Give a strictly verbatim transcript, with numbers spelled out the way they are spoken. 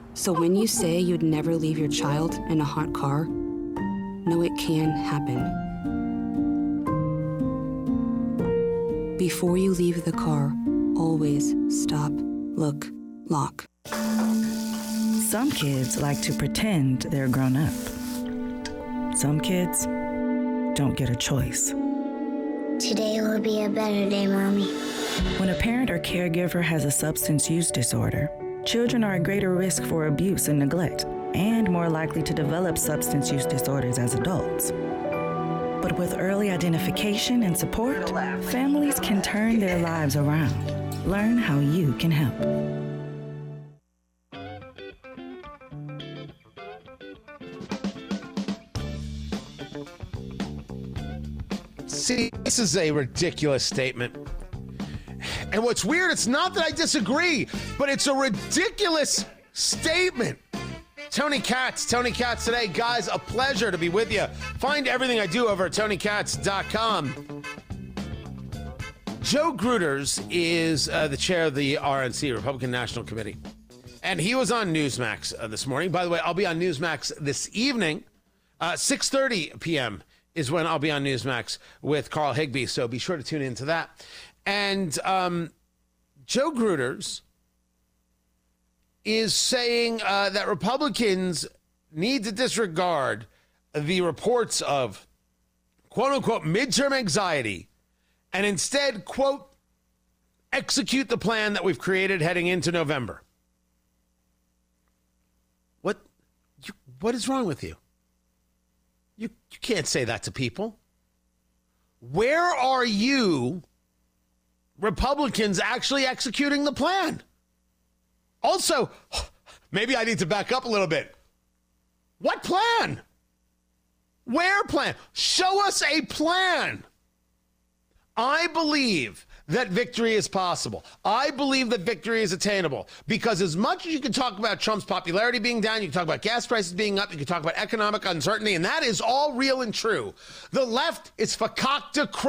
So when you say you'd never leave your child in a hot car, know it can happen. Before you leave the car, always stop, look, lock. Some kids like to pretend they're grown up. Some kids don't get a choice. Today will be a better day, Mommy. When a parent or caregiver has a substance use disorder, children are at greater risk for abuse and neglect, and more likely to develop substance use disorders as adults. But with early identification and support, families can turn their lives around. Learn how you can help. See, this is a ridiculous statement. And what's weird, it's not that I disagree, but it's a ridiculous statement. Tony Katz, Tony Katz today. Guys, a pleasure to be with you. Find everything I do over at tony katz dot com. Joe Gruters is uh, the chair of the R N C, Republican National Committee. And he was on Newsmax uh, this morning. By the way, I'll be on Newsmax this evening. Uh, six thirty p.m. is when I'll be on Newsmax with Carl Higbee. So be sure to tune into that. And um, Joe Gruters is saying uh, that Republicans need to disregard the reports of quote-unquote midterm anxiety and instead, quote, execute the plan that we've created heading into November. What, you, what is wrong with you? You, you can't say that to people. Where are you, Republicans, actually executing the plan? Also, maybe I need to back up a little bit. What plan? Where plan? Show us a plan. I believe that victory is possible. I believe that victory is attainable because as much as you can talk about Trump's popularity being down, you can talk about gas prices being up, you can talk about economic uncertainty, and that is all real and true. The left is fakakta